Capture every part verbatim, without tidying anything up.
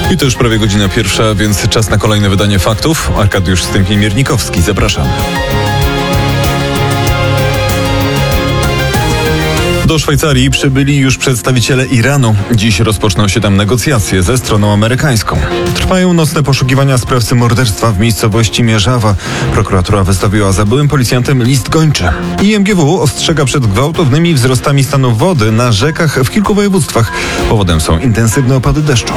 I to już prawie godzina pierwsza, więc czas na kolejne wydanie faktów. Arkadiusz Stępień-Miernikowski, zapraszam. Do Szwajcarii przybyli już przedstawiciele Iranu. Dziś rozpoczną się tam negocjacje ze stroną amerykańską. Trwają nocne poszukiwania sprawcy morderstwa w miejscowości Mierzawa. Prokuratura wystawiła za byłym policjantem list gończy. I M G W ostrzega przed gwałtownymi wzrostami stanu wody na rzekach w kilku województwach. Powodem są intensywne opady deszczu.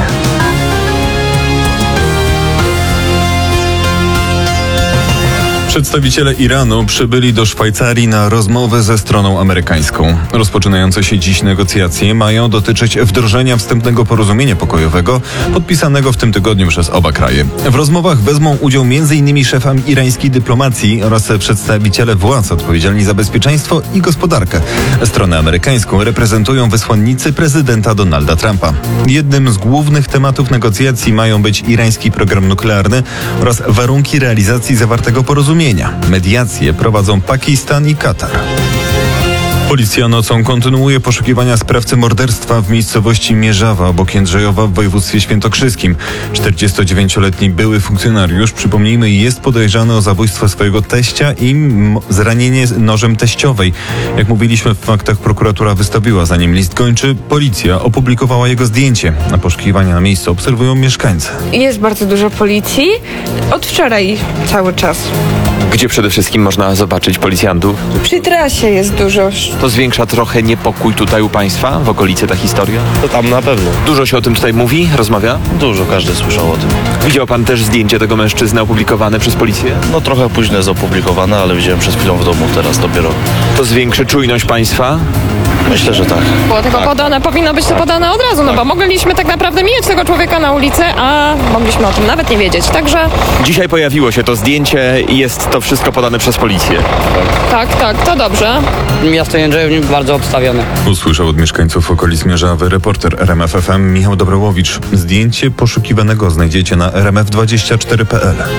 Przedstawiciele Iranu przybyli do Szwajcarii na rozmowę ze stroną amerykańską. Rozpoczynające się dziś negocjacje mają dotyczyć wdrożenia wstępnego porozumienia pokojowego podpisanego w tym tygodniu przez oba kraje. W rozmowach wezmą udział między innymi szef irańskiej dyplomacji oraz przedstawiciele władz odpowiedzialni za bezpieczeństwo i gospodarkę. Stronę amerykańską reprezentują wysłannicy prezydenta Donalda Trumpa. Jednym z głównych tematów negocjacji mają być irański program nuklearny oraz warunki realizacji zawartego porozumienia. Mediacje prowadzą Pakistan i Katar. Policja nocą kontynuuje poszukiwania sprawcy morderstwa w miejscowości Mierzawa obok Jędrzejowa w województwie świętokrzyskim. czterdziestodziewięcioletni były funkcjonariusz, przypomnijmy, jest podejrzany o zabójstwo swojego teścia i m- zranienie nożem teściowej. Jak mówiliśmy w faktach, prokuratura wystawiła za nim list gończy. Policja opublikowała jego zdjęcie. Na poszukiwania na miejscu obserwują mieszkańcy. Jest bardzo dużo policji. Od wczoraj cały czas. Gdzie przede wszystkim można zobaczyć policjantów? Przy trasie jest dużo. To zwiększa trochę niepokój tutaj u państwa, w okolicy ta historia? To tam na pewno. Dużo się o tym tutaj mówi, rozmawia? Dużo, każdy słyszał o tym. Widział pan też zdjęcie tego mężczyzny opublikowane przez policję? No trochę późno jest opublikowane, ale widziałem przed chwilą w domu, teraz dopiero. To zwiększy czujność państwa? Myślę, że tak. Było tylko tak. podane, powinno być to podane od razu, no bo mogliśmy tak naprawdę mijać tego człowieka na ulicy, a mogliśmy o tym nawet nie wiedzieć, także... Dzisiaj pojawiło się to zdjęcie i jest to wszystko podane przez policję. Tak, tak, to dobrze. Miasto Jędrzejów bardzo obstawione. Usłyszał od mieszkańców okolic Mierzawy reporter R M F F M Michał Dobrołowicz. Zdjęcie poszukiwanego znajdziecie na r m f dwadzieścia cztery kropka p l.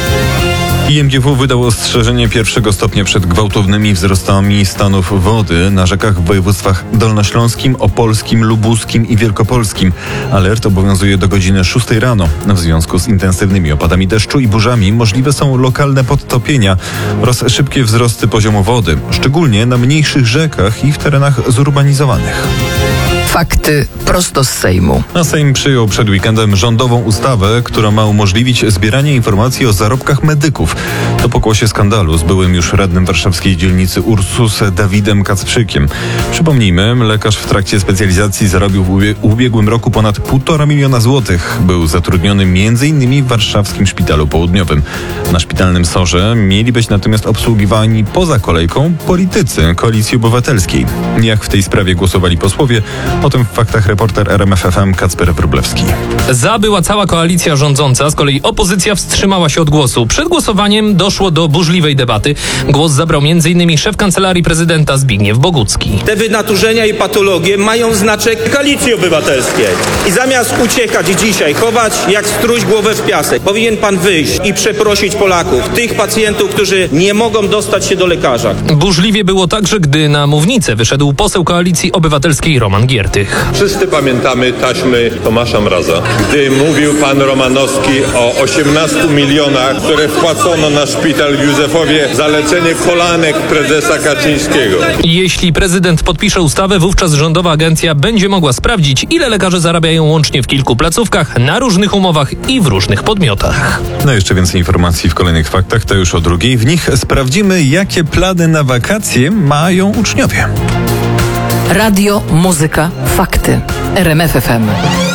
I M G W wydał ostrzeżenie pierwszego stopnia przed gwałtownymi wzrostami stanów wody na rzekach w województwach dolnośląskim, opolskim, lubuskim i wielkopolskim. Alert obowiązuje do godziny szóstej rano. W związku z intensywnymi opadami deszczu i burzami możliwe są lokalne podtopienia oraz szybkie wzrosty poziomu wody, szczególnie na mniejszych rzekach i w terenach zurbanizowanych. Fakty prosto z Sejmu. A Sejm przyjął przed weekendem rządową ustawę, która ma umożliwić zbieranie informacji o zarobkach medyków. To pokłosie skandalu z byłym już radnym warszawskiej dzielnicy Ursus Dawidem Kacprzykiem. Przypomnijmy, lekarz w trakcie specjalizacji zarobił w ubie- ubiegłym roku ponad półtora miliona złotych. Był zatrudniony między innymi w warszawskim Szpitalu Południowym. Na szpitalnym sorze mieli być natomiast obsługiwani poza kolejką politycy Koalicji Obywatelskiej. Jak w tej sprawie głosowali posłowie, o tym w faktach reporter R M F F M Kacper Wróblewski. Za była cała koalicja rządząca, z kolei opozycja wstrzymała się od głosu. Przed głosowaniem doszło do burzliwej debaty. Głos zabrał między innymi szef Kancelarii Prezydenta Zbigniew Bogucki. Te wynaturzenia i patologie mają znaczek Koalicji Obywatelskiej. I zamiast uciekać dzisiaj, chować jak struś głowę w piasek, powinien pan wyjść i przeprosić Polaków, tych pacjentów, którzy nie mogą dostać się do lekarza. Burzliwie było także, gdy na mównicę wyszedł poseł Koalicji Obywatelskiej Roman Giertych. Wszyscy pamiętamy taśmy Tomasza Mraza, gdy mówił pan Romanowski o osiemnastu milionach, które wpłacono na szpital w Józefowie za leczenie kolanek prezesa Kaczyńskiego. Jeśli prezydent podpisze ustawę, wówczas rządowa agencja będzie mogła sprawdzić, ile lekarze zarabiają łącznie w kilku placówkach, na różnych umowach i w różnych podmiotach. No jeszcze więcej informacji w kolejnych faktach, to już o drugiej. W nich sprawdzimy, jakie plany na wakacje mają uczniowie. Radio, muzyka, fakty. R M F F M.